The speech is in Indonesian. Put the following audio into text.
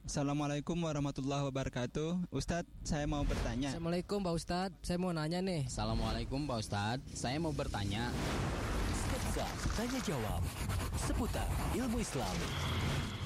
Assalamualaikum warahmatullahi wabarakatuh. Ustadz, saya mau bertanya. Assalamualaikum Pak Ustadz, saya mau nanya nih. Assalamualaikum Pak Ustadz, saya mau bertanya. Sketsa Tanya Jawab seputar ilmu Islam.